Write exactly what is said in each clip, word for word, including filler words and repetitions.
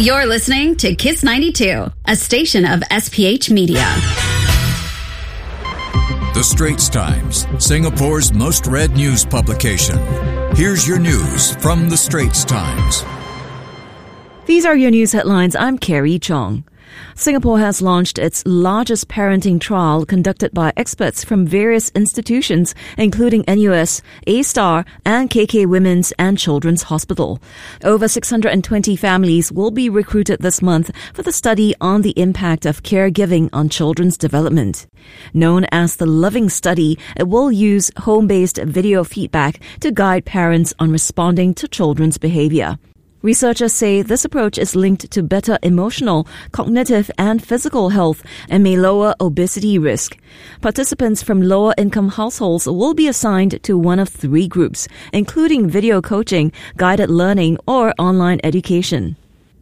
You're listening to Kiss ninety-two, a station of S P H Media. The Straits Times, Singapore's most read news publication. Here's your news from The Straits Times. These are your news headlines. I'm Carrie Chong. Singapore has launched its largest parenting trial conducted by experts from various institutions, including N U S, A-Star, and K K Women's and Children's Hospital. Over six hundred twenty families will be recruited this month for the study on the impact of caregiving on children's development. Known as the Loving Study, it will use home-based video feedback to guide parents on responding to children's behavior. Researchers say this approach is linked to better emotional, cognitive, and physical health and may lower obesity risk. Participants from lower-income households will be assigned to one of three groups, including video coaching, guided learning, or online education.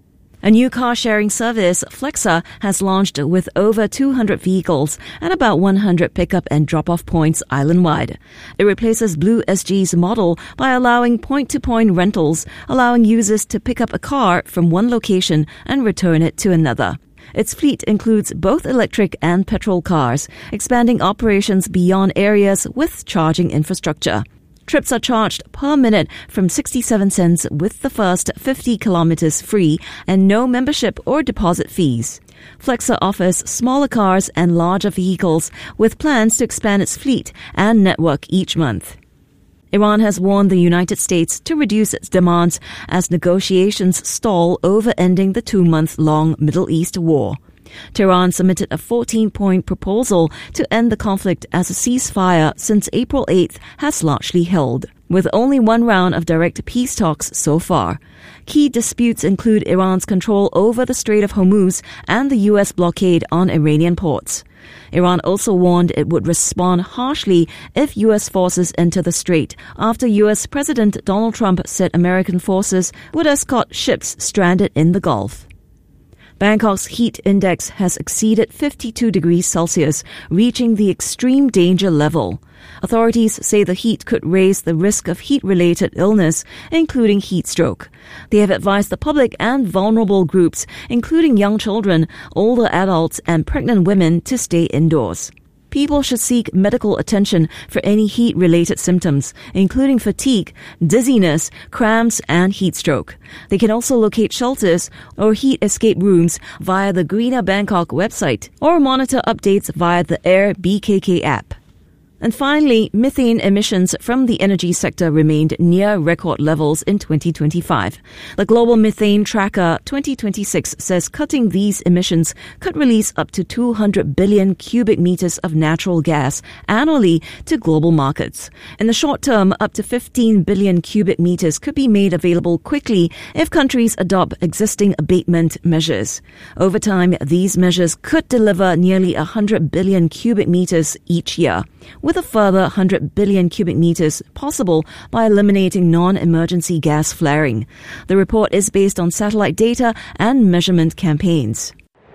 A new car-sharing service, Flexa, has launched with over two hundred vehicles and about one hundred pickup and drop-off points island-wide. It replaces Blue S G's model by allowing point-to-point rentals, allowing users to pick up a car from one location and return it to another. Its fleet includes both electric and petrol cars, expanding operations beyond areas with charging infrastructure. Trips are charged per minute from sixty-seven cents with the first fifty kilometers free and no membership or deposit fees. Flexa offers smaller cars and larger vehicles with plans to expand its fleet and network each month. Iran has warned the United States to reduce its demands as negotiations stall over ending the two-month-long Middle East war. Tehran submitted a fourteen-point proposal to end the conflict as a ceasefire since April eighth has largely held, with only one round of direct peace talks so far. Key disputes include Iran's control over the Strait of Hormuz and the U S blockade on Iranian ports. Iran also warned it would respond harshly if U S forces enter the strait after U S President Donald Trump said American forces would escort ships stranded in the Gulf. Bangkok's heat index has exceeded fifty-two degrees Celsius, reaching the extreme danger level. Authorities say the heat could raise the risk of heat-related illness, including heat stroke. They have advised the public and vulnerable groups, including young children, older adults, and pregnant women, to stay indoors. People should seek medical attention for any heat-related symptoms, including fatigue, dizziness, cramps, and heat stroke. They can also locate shelters or heat escape rooms via the Greener Bangkok website or monitor updates via the Air B K K app. And finally, methane emissions from the energy sector remained near record levels in twenty twenty-five. The Global Methane Tracker twenty twenty-six says cutting these emissions could release up to two hundred billion cubic meters of natural gas annually to global markets. In the short term, up to fifteen billion cubic meters could be made available quickly if countries adopt existing abatement measures. Over time, these measures could deliver nearly one hundred billion cubic meters each year, with a further one hundred billion cubic meters possible by eliminating non-emergency gas flaring. The report is based on satellite data and measurement campaigns.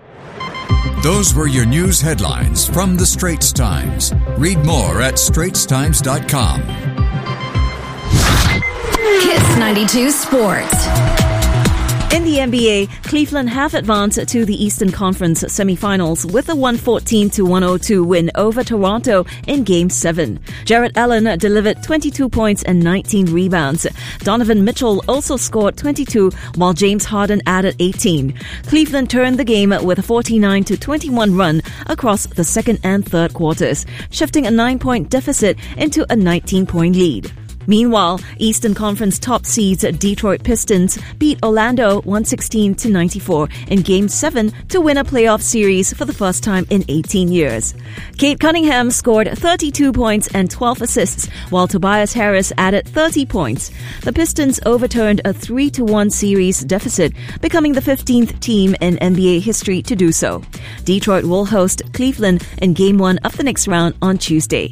Those were your news headlines from The Straits Times. Read more at straits times dot com. Kiss ninety-two Sports. In the N B A, Cleveland have advanced to the Eastern Conference semifinals with a one fourteen to one oh two win over Toronto in Game seven. Jarrett Allen delivered twenty-two points and nineteen rebounds. Donovan Mitchell also scored twenty-two, while James Harden added eighteen. Cleveland turned the game with a forty-nine to twenty-one run across the second and third quarters, shifting a nine-point deficit into a nineteen-point lead. Meanwhile, Eastern Conference top seeds Detroit Pistons beat Orlando one sixteen to ninety-four in Game seven to win a playoff series for the first time in eighteen years. Cade Cunningham scored thirty-two points and twelve assists, while Tobias Harris added thirty points. The Pistons overturned a three to one series deficit, becoming the fifteenth team in N B A history to do so. Detroit will host Cleveland in Game one of the next round on Tuesday.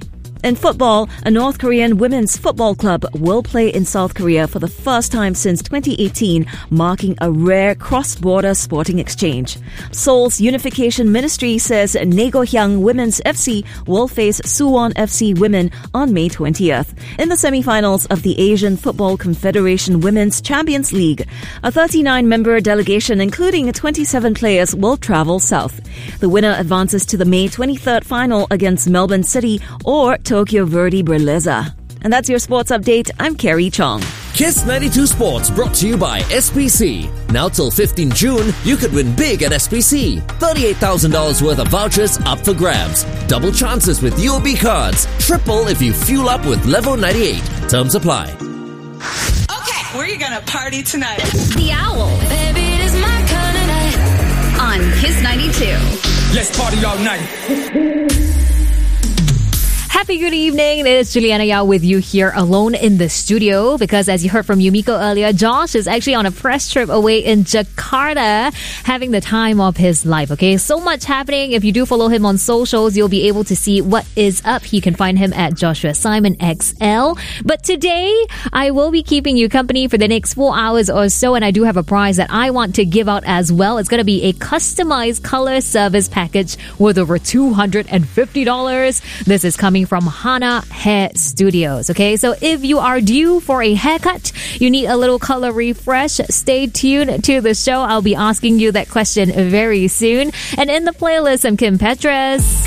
In football, a North Korean women's football club will play in South Korea for the first time since twenty eighteen, marking a rare cross-border sporting exchange. Seoul's Unification Ministry says Naegohyang Women's F C will face Suwon F C Women on May twentieth in the semi-finals of the Asian Football Confederation Women's Champions League. A thirty-nine member delegation, including twenty-seven players, will travel south. The winner advances to the May twenty-third final against Melbourne City or Tokyo Verdy Berleza. And that's your sports update. I'm Carrie Chong. Kiss ninety-two Sports brought to you by S P C. Now till fifteenth June, you could win big at S P C. thirty-eight thousand dollars worth of vouchers up for grabs. Double chances with U O B cards. Triple if you fuel up with Level ninety-eight. Terms apply. Okay, where are you gonna party tonight? The Owl. Baby, it is my kind of night. On Kiss ninety-two. Let's party all night. Happy good evening. It is Juliana Yao with you here alone in the studio because as you heard from Yumiko earlier, Josh is actually on a press trip away in Jakarta having the time of his life. Okay, so much happening. If you do follow him on socials, you'll be able to see what is up. You can find him at Joshua Simon X L. But today, I will be keeping you company for the next four hours or so, and I do have a prize that I want to give out as well. It's going to be a customized color service package worth over two hundred fifty dollars. This is coming from Hana Hair Studios. Okay, so if you are due for a haircut, you need a little color refresh, stay tuned to the show. I'll be asking you that question very soon. And in the playlist, I'm Kim Petras.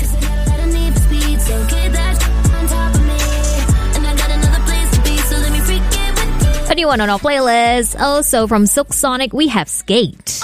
A new one on our playlist. Also from Silk Sonic, we have Skate.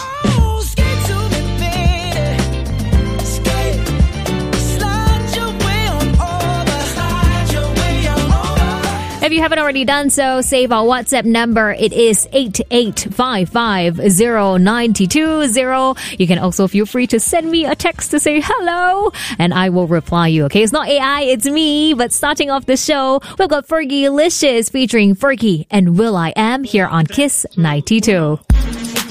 If you haven't already done so, save our WhatsApp number. It is eight eight five five zero nine two zero. You can also feel free to send me a text to say hello, and I will reply you. Okay, it's not A I, it's me. But starting off the show, we've got Fergie Licious featuring Fergie and Will I Am here on Kiss ninety-two.